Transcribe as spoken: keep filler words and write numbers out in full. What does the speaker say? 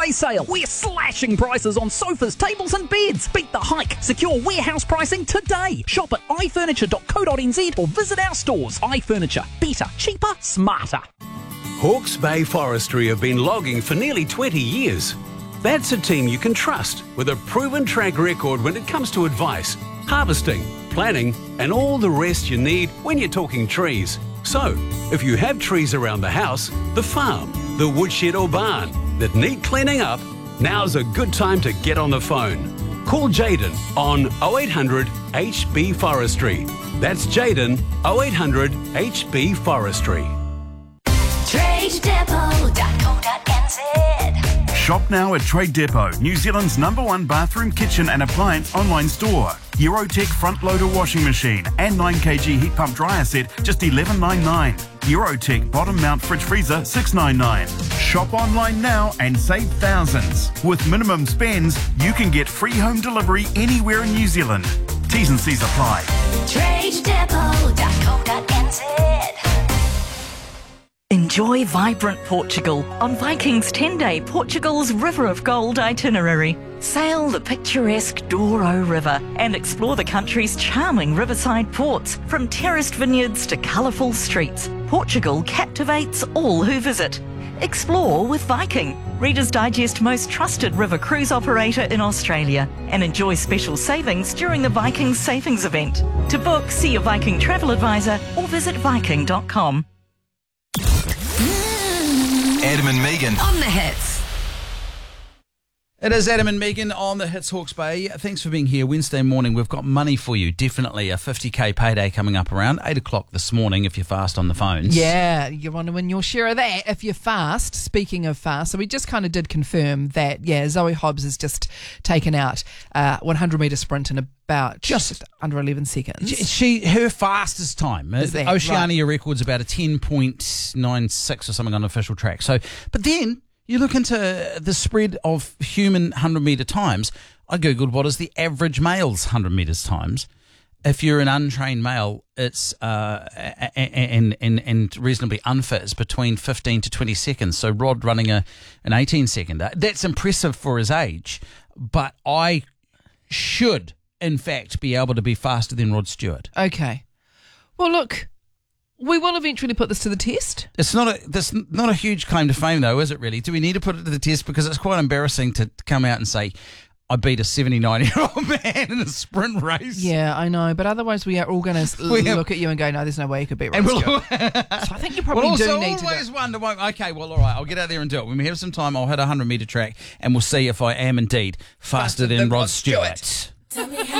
Day sale. We're slashing prices on sofas, tables and beds. Beat the hike. Secure warehouse pricing today. Shop at i furniture dot co dot n z or visit our stores. iFurniture. Better, cheaper, smarter. Hawke's Bay Forestry have been logging for nearly twenty years. That's a team you can trust with a proven track record when it comes to advice, harvesting, planning and all the rest you need when you're talking trees. So, if you have trees around the house, the farm, the woodshed or barn that need cleaning up, now's a good time to get on the phone. Call Jaden on oh eight hundred H B Forestry. That's Jaden oh eight hundred H B Forestry. trade depot dot co dot n z. Shop now at Trade Depot, New Zealand's number one bathroom, kitchen and appliance online store. Eurotech front loader washing machine and nine kilogram heat pump dryer set just eleven ninety-nine. Eurotech bottom mount fridge freezer six ninety-nine. Shop online now and save thousands. With minimum spends, you can get free home delivery anywhere in New Zealand. T's and C's apply. trade depot dot co dot n z. Enjoy vibrant Portugal on Viking's ten-day Portugal's River of Gold itinerary. Sail the picturesque Douro River and explore the country's charming riverside ports. From terraced vineyards to colourful streets, Portugal captivates all who visit. Explore with Viking, Reader's Digest most trusted river cruise operator in Australia, and enjoy special savings during the Viking Savings event. To book, see your Viking travel advisor or visit viking dot com. Adam and Megan On the hits. It is Adam and Megan on the Hits Hawke's Bay. Thanks for being here. Wednesday morning, we've got money for you. Definitely a fifty k payday coming up around eight o'clock this morning if you're fast on the phones. Yeah, you want to win your share of that if you're fast. Speaking of fast, so we just kind of did confirm that, yeah, Zoe Hobbs has just taken out a one hundred metre sprint in about just under eleven seconds. She, she her fastest time. Is that Oceania right? record's about a ten point nine six or something on official track. So, but then you look into the spread of human one hundred metre times. I googled what is the average male's one hundred metres times. If you're an untrained male, it's uh, and, and and reasonably unfit, it's between fifteen to twenty seconds. So Rod running a an eighteen seconder, that's impressive for his age. But I should, in fact, be able to be faster than Rod Stewart. Okay. Well, look, we will eventually put this to the test. It's not a this not a huge claim to fame, though, is it? Really? Do we need to put it to the test? Because it's quite embarrassing to come out and say, I beat a seventy-nine-year-old man in a sprint race. Yeah, I know, but otherwise we are all going to look at you and go, no, there's no way you could beat Rod we'll, Stewart. So I think you probably we'll do also need to do always wonder, well, okay, well, all right, I'll get out there and do it. When we have some time, I'll hit a one hundred metre track and we'll see if I am indeed faster, faster than, than Rod Stewart. Stewart.